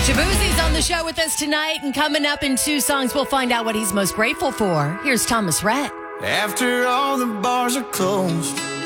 Shabuzi's on the show with us tonight, and coming up in 2 songs, we'll find out what he's most grateful for. Here's Thomas Rhett. After all the bars are closed,